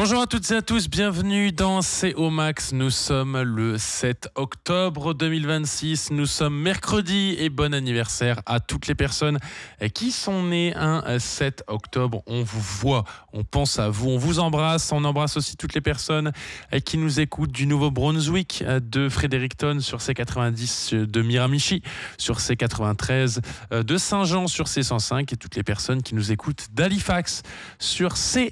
Bonjour à toutes et à tous, bienvenue dans C'est au Max. Nous sommes le 7 octobre 2026, nous sommes mercredi et bon anniversaire à toutes les personnes qui sont nées un 7 octobre. On vous voit, on pense à vous, on vous embrasse, on embrasse aussi toutes les personnes qui nous écoutent du Nouveau-Brunswick, de Fredericton sur C90, de Miramichi sur C93, de Saint-Jean sur C105 et toutes les personnes qui nous écoutent d'Halifax sur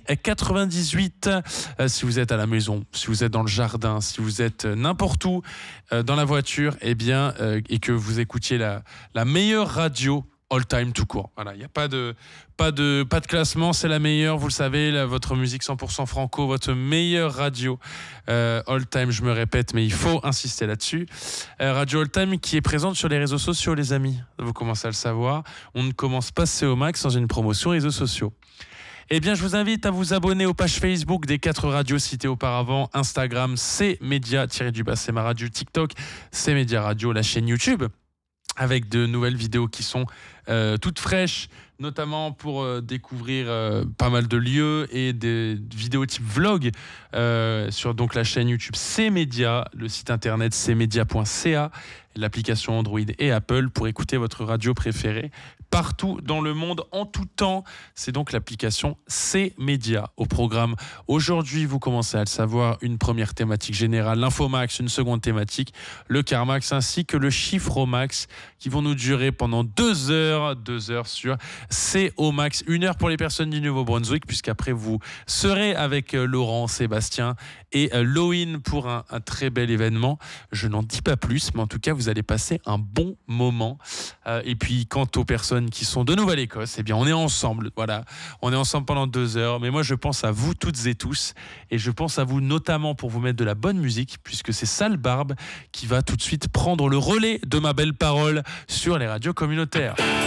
C98. Si vous êtes à la maison, si vous êtes dans le jardin, si vous êtes n'importe où dans la voiture, et que vous écoutiez la meilleure radio all time tout court. Voilà, il n'y a pas de classement, c'est la meilleure, vous le savez, votre musique 100% franco, votre meilleure radio all time, je me répète, mais il faut insister là-dessus. Radio all time qui est présente sur les réseaux sociaux, les amis. Vous commencez à le savoir. On ne commence pas C'est au Max sans une promotion réseaux sociaux. Eh bien, je vous invite à vous abonner aux pages Facebook des 4 radios citées auparavant. Instagram, c'est Média-du-bas, c'est ma radio. TikTok, c'est Média Radio. La chaîne YouTube, avec de nouvelles vidéos qui sont toutes fraîches, notamment pour découvrir pas mal de lieux et des vidéos type vlog sur donc la chaîne YouTube C'est Média, le site internet cmedia.ca, l'application Android et Apple pour écouter votre radio préférée partout dans le monde en tout temps. C'est donc l'application C'est Média. Au programme aujourd'hui, vous commencez à le savoir, une première thématique générale, l'Infomax, une seconde thématique, le CarMax ainsi que le Chiffromax qui vont nous durer pendant 2 heures sur C'est au Max. 1 heure pour les personnes du Nouveau-Brunswick, puisqu'après vous serez avec Laurent, Sébastien et Loïn pour un très bel événement. Je n'en dis pas plus, mais en tout cas, vous allez passer un bon moment. Et puis, quant aux personnes qui sont de Nouvelle-Écosse, eh bien, on est ensemble. Voilà, on est ensemble pendant 2 heures. Mais moi, je pense à vous toutes et tous. Et je pense à vous notamment pour vous mettre de la bonne musique, puisque c'est Sale Barbe qui va tout de suite prendre le relais de ma belle parole sur les radios communautaires.